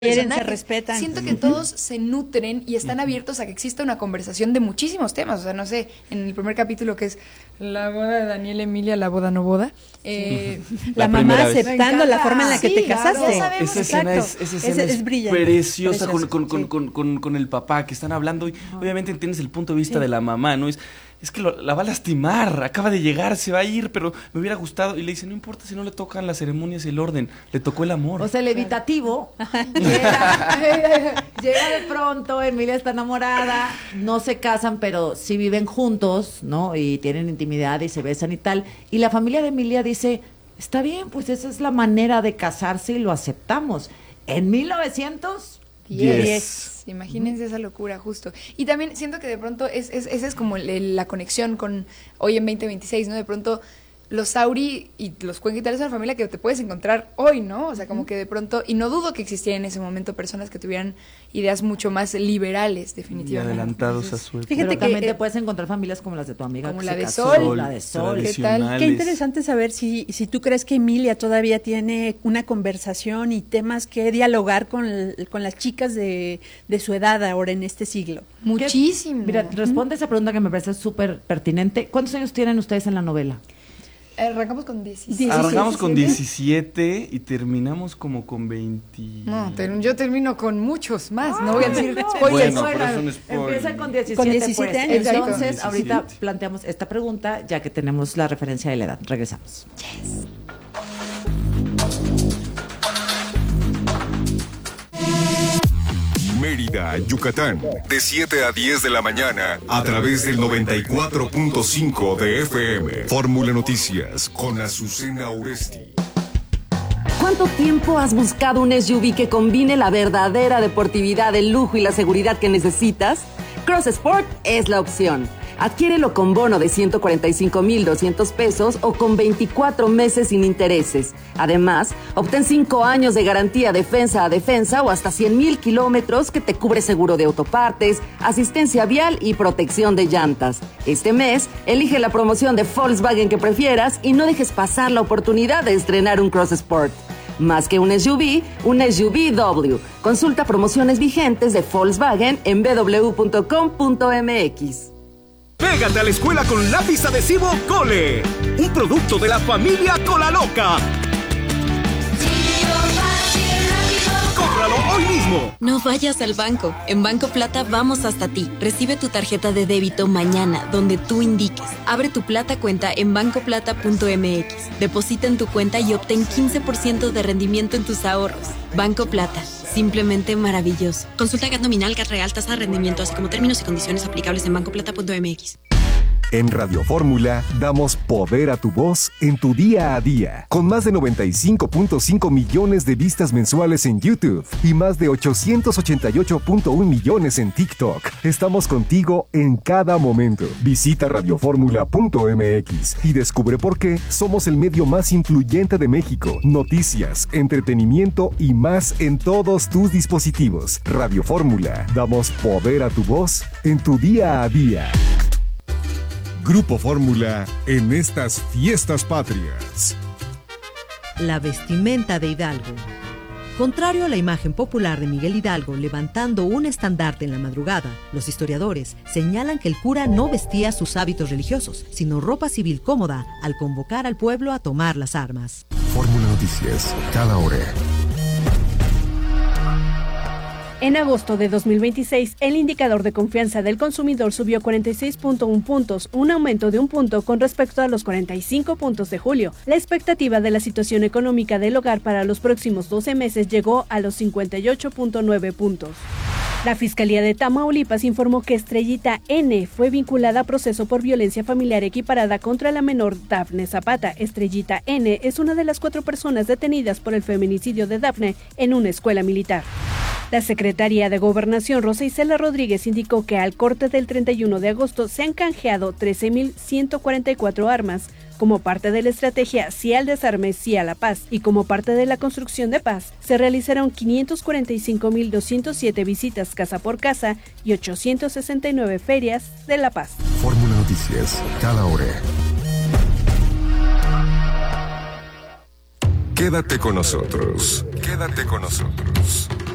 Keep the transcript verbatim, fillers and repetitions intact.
se respetan. Siento que todos se nutren y están abiertos a que exista una conversación de muchísimos temas. O sea, no sé, en el primer capítulo que es la boda de Daniel Emilia, la boda no boda. Eh, la, la mamá aceptando la forma en la que sí, te casaste. Ya sabemos, esa escena, es, esa escena es, es, es preciosa con, con, con, sí. con, con, con el papá que están hablando y uh-huh. obviamente entiendes el punto de vista sí. de la mamá, ¿no? Es, es que lo, la va a lastimar, acaba de llegar, se va a ir, pero me hubiera gustado. Y le dice, no importa si no le tocan las ceremonias y el orden, le tocó el amor. O sea, el evitativo llega, llega de pronto, Emilia está enamorada, no se casan, pero sí viven juntos, ¿no? Y tienen intimidad y se besan y tal. Y la familia de Emilia dice, está bien, pues esa es la manera de casarse y lo aceptamos. En mil novecientos diez. Yes. Imagínense esa locura, justo. Y también siento que de pronto es, es, esa es como el, el, la conexión con hoy en veinte veintiséis, ¿no? De pronto los Sauri y los Cuenca y tal es una familia que te puedes encontrar hoy, ¿no? O sea, como que de pronto, y no dudo que existieran en ese momento personas que tuvieran ideas mucho más liberales, definitivamente. Y adelantados Entonces, a su época. Fíjate Pero que también te puedes encontrar familias como las de tu amiga. Como que la, se de casó, Sol. la de Sol. ¿Qué tal? Qué interesante saber si, si tú crees que Emilia todavía tiene una conversación y temas que dialogar con, con las chicas de, de su edad ahora en este siglo. Muchísimo. Mira, responde esa pregunta que me parece súper pertinente. ¿Cuántos años tienen ustedes en la novela? Arrancamos con diecisiete. Arrancamos con diecisiete y terminamos como con veinte. No, ter- yo termino con muchos más. Ah, no voy a decir no, spoilers. Bueno, pero es un spoiler. Empieza con diecisiete, con diecisiete pues. años. Entonces, diecisiete. ahorita planteamos esta pregunta ya que tenemos la referencia de la edad. Regresamos. Yes. Mérida, Yucatán, de siete a diez de la mañana, a través del noventa y cuatro punto cinco de F M. Fórmula Noticias, con Azucena Oresti. ¿Cuánto tiempo has buscado un S U V que combine la verdadera deportividad, el lujo y la seguridad que necesitas? Cross Sport es la opción. Adquiérelo con bono de ciento cuarenta y cinco mil doscientos pesos o con veinticuatro meses sin intereses. Además, obtén cinco años de garantía defensa a defensa o hasta cien mil kilómetros que te cubre seguro de autopartes, asistencia vial y protección de llantas. Este mes, elige la promoción de Volkswagen que prefieras y no dejes pasar la oportunidad de estrenar un Cross Sport. Más que un S U V, un S U V W. Consulta promociones vigentes de Volkswagen en b w punto com punto m x. Pégate a la escuela con lápiz adhesivo Cole, un producto de la familia Cola Loca. ¡Cómpralo hoy mismo! No vayas al banco. En Banco Plata vamos hasta ti. Recibe tu tarjeta de débito mañana, donde tú indiques. Abre tu Plata cuenta en banco plata punto m x. Deposita en tu cuenta y obtén quince por ciento de rendimiento en tus ahorros. Banco Plata. Simplemente maravilloso. Consulta G A T nominal, G A T real, tasa de rendimiento, así como términos y condiciones aplicables en banco plata punto m x. En Radio Fórmula damos poder a tu voz en tu día a día, con más de noventa y cinco punto cinco millones de vistas mensuales en YouTube y más de ochocientos ochenta y ocho punto uno millones en TikTok. Estamos contigo en cada momento. Visita radio fórmula punto m x y descubre por qué somos el medio más influyente de México. Noticias, entretenimiento y más en todos tus dispositivos. Radio Fórmula, damos poder a tu voz en tu día a día. Grupo Fórmula en estas fiestas patrias. La vestimenta de Hidalgo. Contrario a la imagen popular de Miguel Hidalgo levantando un estandarte en la madrugada, los historiadores señalan que el cura no vestía sus hábitos religiosos, sino ropa civil cómoda al convocar al pueblo a tomar las armas. Fórmula Noticias, cada hora. En agosto de dos mil veintiséis, el indicador de confianza del consumidor subió cuarenta y seis punto uno puntos, un aumento de un punto con respecto a los cuarenta y cinco puntos de julio. La expectativa de la situación económica del hogar para los próximos doce meses llegó a los cincuenta y ocho punto nueve puntos. La Fiscalía de Tamaulipas informó que Estrellita N fue vinculada a proceso por violencia familiar equiparada contra la menor Dafne Zapata. Estrellita N es una de las cuatro personas detenidas por el feminicidio de Dafne en una escuela militar. La secretaria de Gobernación, Rosa Isela Rodríguez, indicó que al corte del treinta y uno de agosto se han canjeado trece mil ciento cuarenta y cuatro armas, como parte de la estrategia Sí al Desarme, Sí a la Paz, y como parte de la construcción de paz, se realizaron quinientos cuarenta y cinco mil doscientos siete visitas casa por casa y ochocientos sesenta y nueve ferias de la paz. Fórmula Noticias, cada hora. Quédate con nosotros. Quédate con nosotros.